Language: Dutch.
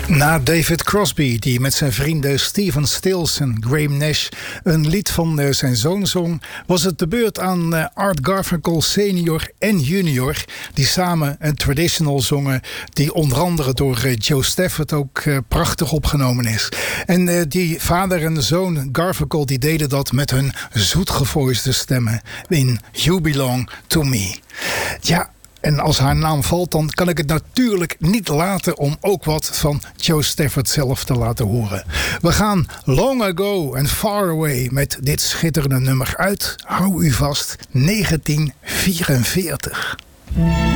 Na David Crosby, die met zijn vrienden Stephen Stills en Graham Nash een lied van zijn zoon zong, was het de beurt aan Art Garfunkel senior en junior, die samen een traditional zongen, die onder andere door Joe Stafford ook prachtig opgenomen is. En die vader en zoon Garfunkel, die deden dat met hun zoetgevoiste stemmen in You Belong to Me. Ja. En als haar naam valt, dan kan ik het natuurlijk niet laten om ook wat van Joe Stafford zelf te laten horen. We gaan Long Ago and Far Away met dit schitterende nummer uit, hou u vast, 1944.